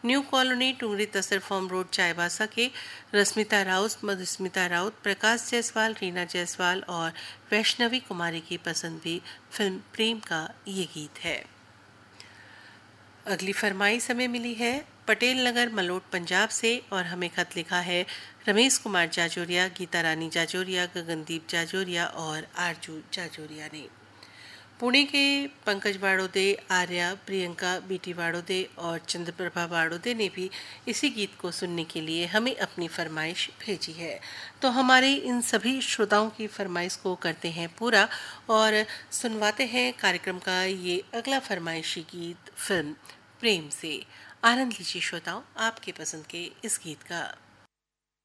New colony, टुंगरी तसर form road, Chaibasa के रश्मिता राउत, मधुस्मिता राउत, प्रकाश जायसवाल, रीना जायसवाल और वैष्णवी कुमारी की पसंद भी फिल्म प्रेम का ये गीत है। अगली फरमाइश हमें मिली है पटेल नगर मलोट पंजाब से और हमें खत लिखा है रमेश कुमार जाजोरिया, गीता रानी जाजोरिया, गगनदीप जाजोरिया और आरजू जाजोरिया ने। पुणे के पंकज वाड़ोदे, आर्या, प्रियंका, बीटी वाड़ोदे और चंद्रप्रभा वाड़ोदे ने भी इसी गीत को सुनने के लिए हमें अपनी फरमाइश भेजी है। तो हमारे इन सभी श्रोताओं की फरमाइश को करते हैं पूरा और सुनवाते हैं कार्यक्रम का ये अगला फरमाइशी गीत फिल्म प्रेम से। आनंद लीजिए श्रोताओं आपके पसंद के इस गीत का।